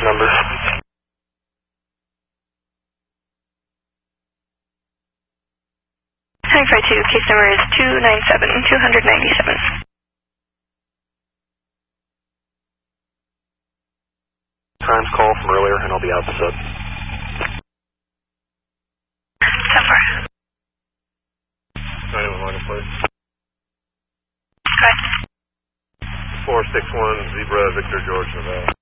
number. 952, case number is 297. Times call from earlier, and I'll be out the sub. 10-4. 911, please. Go ahead. 461 Zebra Victor George Nevada.